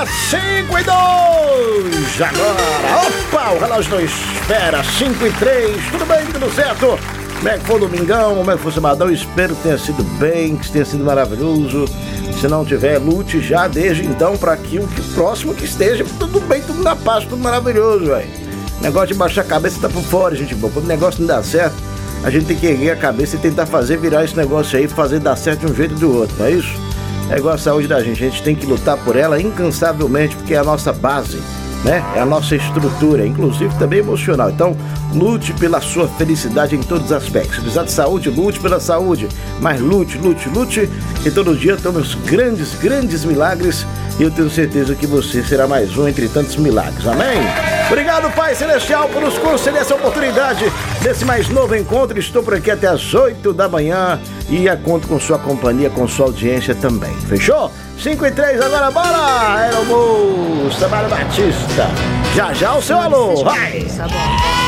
5:02 agora. Opa, o relógio não espera. 5:03. Tudo bem, tudo certo? Como é que foi o domingão? Como é que foi o sabadão? Espero que tenha sido bem, que tenha sido maravilhoso. Se não tiver, lute já desde então para que o próximo que esteja tudo bem, tudo na paz, tudo maravilhoso, velho. Negócio de baixar a cabeça tá por fora, gente boa. Quando o negócio não dá certo, a gente tem que erguer a cabeça e tentar fazer virar esse negócio aí, fazer dar certo de um jeito ou do outro, não é isso? É igual a saúde da gente, a gente tem que lutar por ela incansavelmente, porque é a nossa base, né? É a nossa estrutura, inclusive também emocional. Então, lute pela sua felicidade em todos os aspectos. Se precisar de saúde, lute pela saúde. Mas lute, que todo dia temos grandes milagres. E eu tenho certeza que você será mais um entre tantos milagres. Amém? Obrigado, Pai Celestial, por nos conceder essa oportunidade desse mais novo encontro. Estou por aqui até as 8 da manhã e conto com sua companhia, com sua audiência também. Fechou? 5:03, agora bora! Era o Samara Batista. Já o seu alô, vai!